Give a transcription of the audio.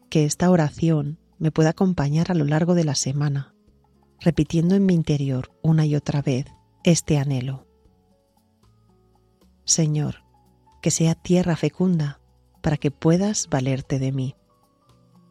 que esta oración me pueda acompañar a lo largo de la semana, repitiendo en mi interior una y otra vez este anhelo. Señor, que sea tierra fecunda para que puedas valerte de mí.